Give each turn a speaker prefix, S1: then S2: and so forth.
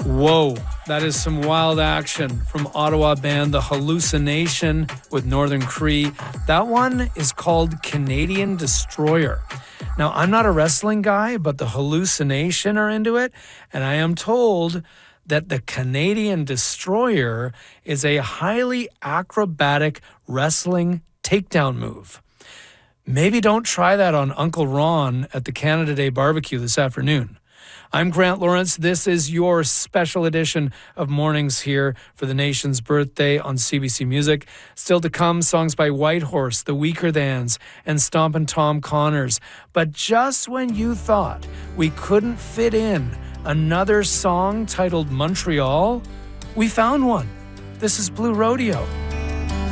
S1: Whoa, that is some wild action from Ottawa band The Hallucination with Northern Cree. That one is called Canadian Destroyer. Now, I'm not a wrestling guy, but The Hallucination are into it, and I am told that the Canadian Destroyer is a highly acrobatic wrestling takedown move. Maybe don't try that on Uncle Ron at the Canada Day barbecue this afternoon. I'm Grant Lawrence. This is your special edition of Mornings here for the nation's birthday on CBC Music. Still to come, songs by Whitehorse, The Weaker Thans, and Stompin' Tom Connors. But just when you thought we couldn't fit in another song titled Montreal, we found one. This is Blue Rodeo.